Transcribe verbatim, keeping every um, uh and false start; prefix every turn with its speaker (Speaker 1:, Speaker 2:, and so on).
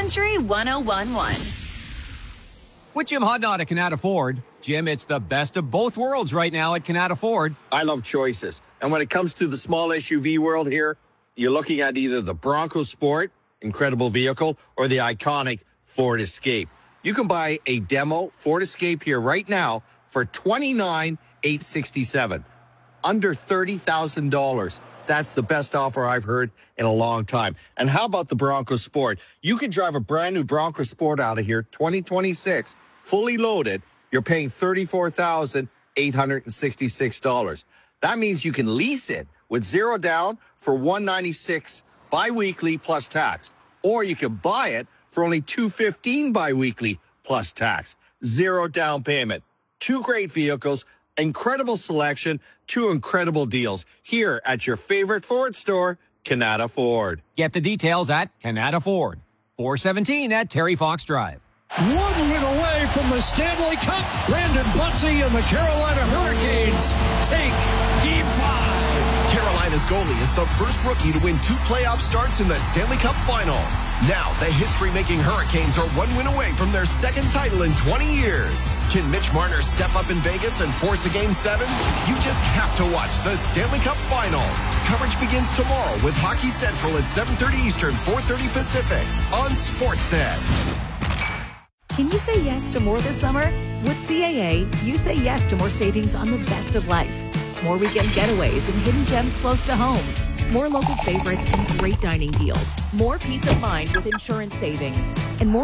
Speaker 1: Country one oh one point one.
Speaker 2: With Jim Hudnott at Canada Ford. Jim, it's the best of both worlds right now at Canada Ford.
Speaker 3: I love choices. And when it comes to the small S U V world here, you're looking at either the Bronco Sport, incredible vehicle, or the iconic Ford Escape. You can buy a demo Ford Escape here right now for twenty-nine thousand eight hundred sixty-seven dollars, under thirty thousand dollars. That's the best offer I've heard in a long time. And how about the Bronco Sport? You can drive a brand new Bronco Sport out of here, twenty twenty-six, fully loaded. You're paying thirty-four thousand eight hundred sixty-six dollars. That means you can lease it with zero down for one hundred ninety-six dollars biweekly plus tax. Or you can buy it for only two hundred fifteen dollars biweekly plus tax. Zero down payment. Two great vehicles, incredible selection, two incredible deals here at your favorite Ford store, Canada Ford.
Speaker 2: Get the details at Canada Ford. four seventeen at Terry Fox Drive.
Speaker 4: One win away from the Stanley Cup. Brandon Bussey and the Carolina Hurricanes take Game five.
Speaker 5: Carolina's goalie is the first rookie to win two playoff starts in the Stanley Cup Final. Now, the history-making Hurricanes are one win away from their second title in twenty years. Can Mitch Marner step up in Vegas and force a Game seven? You just have to watch the Stanley Cup Final. Coverage begins tomorrow with Hockey Central at seven thirty Eastern, four thirty Pacific on Sportsnet.
Speaker 6: Can you say yes to more this summer? With C A A, you say yes to more savings on the best of life. More weekend getaways and hidden gems close to home. More local favorites and great dining deals. More peace of mind with insurance savings. And more